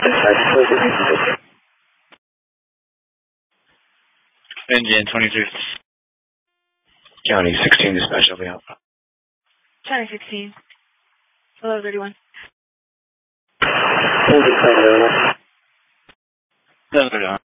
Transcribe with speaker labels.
Speaker 1: Engine 22.
Speaker 2: County 16 dispatch, I'll be out.
Speaker 3: County 16. Hello, 31.
Speaker 1: 739.